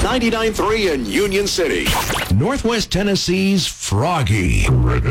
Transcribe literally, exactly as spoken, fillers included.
ninety-nine point three in Union City. Northwest Tennessee's Froggy.